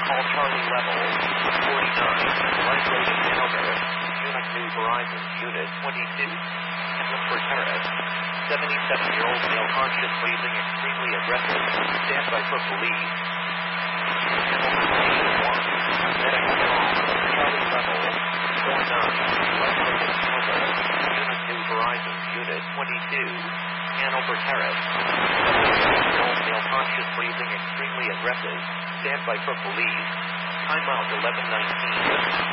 Call Charlie level 49. Light loaded Hanover. Unit New Horizons, Unit 22. Look Terrace. 77-year-old male conscious breathing, extremely aggressive. Stand by for police. Medic call. Charlie level 49. Light loaded Hanover. Unit New Horizons, Unit 22. Hanover Terrace. 77-year-old male conscious breathing, extremely aggressive. Stand by for police. Time out 11:19.